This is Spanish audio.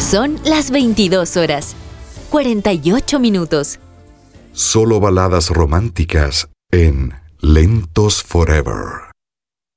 Son las 22 horas, 48 minutos. Solo baladas románticas en Lentos Forever.